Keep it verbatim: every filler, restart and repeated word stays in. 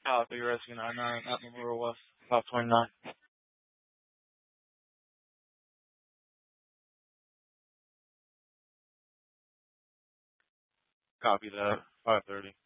Copy, Rescue nine nine at Memorial West, South twenty-nine. Copy that, five thirty.